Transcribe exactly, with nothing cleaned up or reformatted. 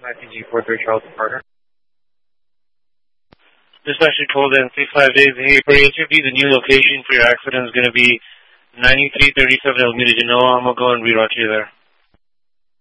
I T G four three Charles Partner. Dispatch told in sixty-five days, hey, for your interview, the new location for your accident is going to be ninety-three thirty-seven Alameda Genoa. I'm going to go and reroute you there.